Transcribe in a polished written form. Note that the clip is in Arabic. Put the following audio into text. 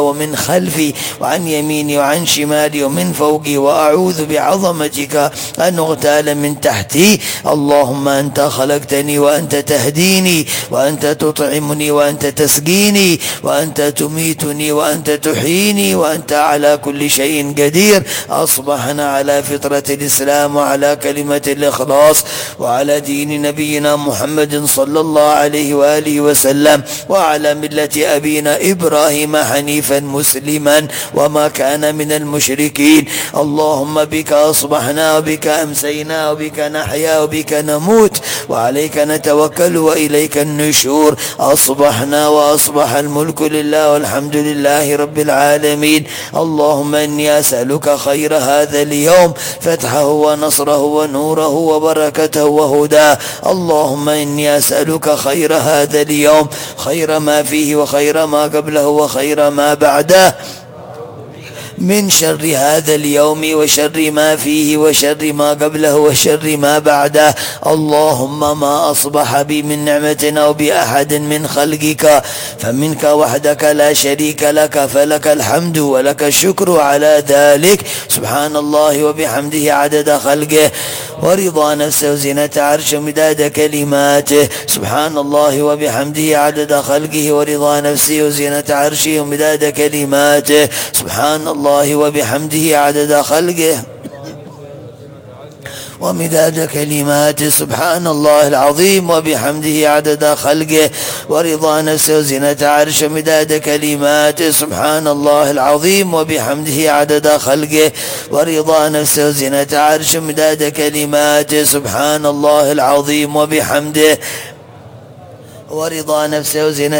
ومن خلفي وعن يميني وعن شمالي ومن فوقي، وأعوذ بعظمتك أن أغتال من تحتي. اللهم أنت خلقتني وأنت تهديني، وأنت تطعمني وأنت تسقيني، وأنت تميتني وأنت تحييني، وأنت على كل شيء قدير. أصبحنا على فطرة الإسلام وعلى كلمة الإخلاص وعلى دين نبينا محمد صلى الله عليه وآله وسلم، وعلى ملة أبينا إبراهيم حنيفا مسلما وما كان من المشركين. اللهم بك أصبحنا وبك أمسينا وبك نحيا وبك نموت وعليك نتوكل وإليك النشور. أصبحنا وأصبح الملك لله والحمد لله رب العالمين. اللهم إني أسألك خير هذا اليوم، فتحه ونصره ونوره وبركته وهداه. اللهم إني أسألك خير هذا اليوم، خير ما فيه وخير ما قبله وخير ما بعده، من شر هذا اليوم وشر ما فيه وشر ما قبله وشر ما بعده. اللهم ما أصبح بي من نعمة أو بأحد من خلقك فمنك وحدك لا شريك لك، فلك الحمد ولك الشكر على ذلك. سبحان الله وبحمده عدد خلقه ورضا نفسه وزنة عرشه ومداد كلماته. سبحان الله وبحمده عدد خلقه ورضا نفسه وزنة عرشه ومداد كلماته. سبحان الله وبحمده عدد خلقه ومداد كلماته. سبحان الله العظيم وبحمده عدد خلقه ورضا نفسه وزنة عرشه ومداد كلماته. سبحان الله العظيم وبحمده عدد خلقه ورضا نفسه وزنة عرشه ومداد كلماته. سبحان الله العظيم وبحمده ورضا نفسه وزنة